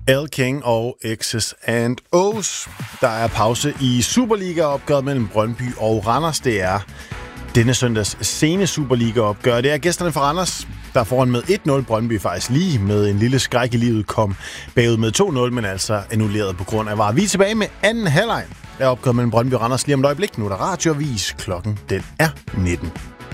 L. King og X's and O's. Der er pause i Superliga-opgøret mellem Brøndby og Randers. Det er denne søndags sene Superliga-opgør. Det er gæsterne fra Randers, der er foran med 1-0. Brøndby faktisk lige med en lille skræk i livet kom bagud med 2-0, men altså annulleret på grund af VAR. Vi er tilbage med anden halvleg af opgøret mellem Brøndby og Randers lige om et øjeblik. Nu er der radioavis. Klokken den er 19.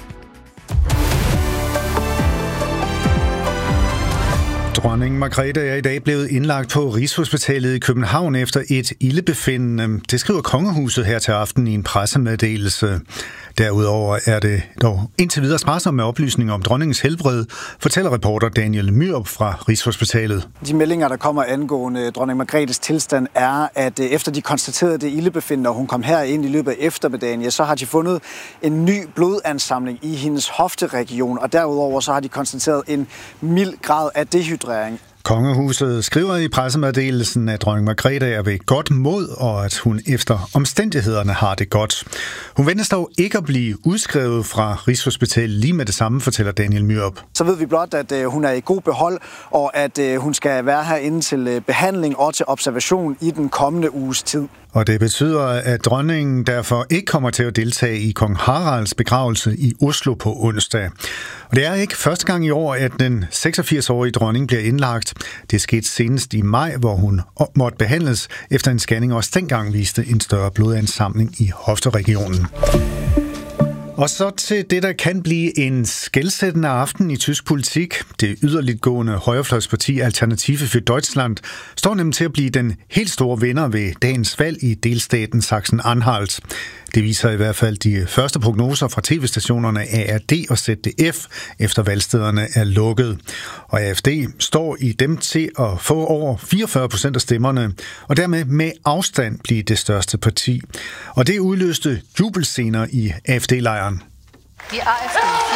Dronning Margrethe er i dag blevet indlagt på Rigshospitalet i København efter et ildebefindende. Det skriver kongehuset her til aften i en pressemeddelelse. Derudover er det dog indtil videre sparsomt med oplysninger om dronningens helbred, fortæller reporter Daniel Myrup fra Rigshospitalet. De meldinger, der kommer angående dronning Margrethes tilstand, er, at efter de konstaterede det ildebefindende, og hun kom her ind i løbet af eftermiddagen, så har de fundet en ny blodansamling i hendes hofteregion, og derudover så har de konstateret en mild grad af dehydrering. Kongehuset skriver i pressemeddelelsen, at dronning Margrethe er ved godt mod, og at hun efter omstændighederne har det godt. Hun ventes dog ikke at blive udskrevet fra Rigshospitalet lige med det samme, fortæller Daniel Myrup. Så ved vi blot, at hun er i god behold, og at hun skal være herinde til behandling og til observation i den kommende uges tid. Og det betyder, at dronningen derfor ikke kommer til at deltage i kong Haralds begravelse i Oslo på onsdag. Og det er ikke første gang i år, at den 86-årige dronning bliver indlagt. Det skete senest i maj, hvor hun måtte behandles efter en scanning, også dengang viste en større blodansamling i hofteregionen. Og så til det, der kan blive en skelsættende aften i tysk politik. Det yderligtgående højrefløjsparti Alternative für Deutschland står nemlig til at blive den helt store vinder ved dagens valg i delstaten Sachsen-Anhalt. Det viser i hvert fald de første prognoser fra tv-stationerne ARD og ZDF, efter valgstederne er lukket. Og AfD står i dem til at få over 44% af stemmerne, og dermed med afstand blive det største parti. Og det udløste jubelscener i AfD-lejren. Die AfD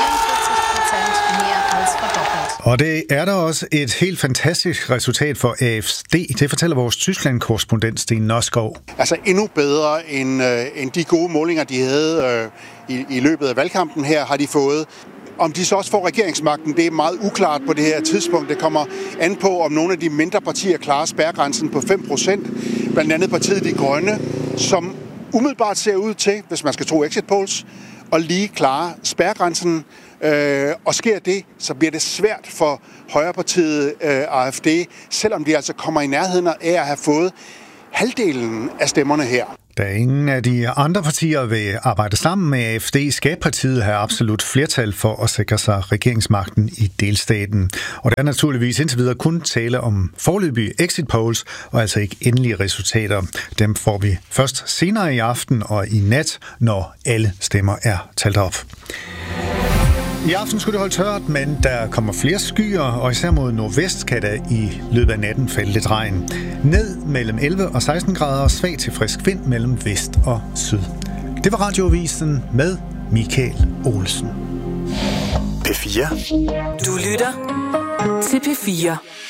44% mere als verdoppelt. Og det er der også et helt fantastisk resultat for AfD. Det fortæller vores Tyskland-korrespondent Sten Nørskov. Altså endnu bedre end de gode målinger, de havde i løbet af valgkampen her, har de fået. Om de så også får regeringsmagten, det er meget uklart på det her tidspunkt. Det kommer an på, om nogle af de mindre partier klarer spærregrænsen på 5%. Blandt andet partiet De Grønne, som umiddelbart ser ud til, hvis man skal tro exit polls, og lige klare spærregrænsen. Og sker det, så bliver det svært for højrepartiet AfD, selvom de altså kommer i nærheden af at have fået halvdelen af stemmerne her. Da ingen af de andre partier vil arbejde sammen med AfD, skal partiet have absolut flertal for at sikre sig regeringsmagten i delstaten. Og der er naturligvis indtil videre kun tale om foreløbige exit polls, og altså ikke endelige resultater. Dem får vi først senere i aften og i nat, når alle stemmer er talt op. I aften skulle det holde tørt, men der kommer flere skyer, og især mod nordvest kan der i løbet af natten falde lidt regn. Ned mellem 11 og 16 grader og svag til frisk vind mellem vest og syd. Det var Radioavisen med Michael Olsen. P4. Du lytter til P4.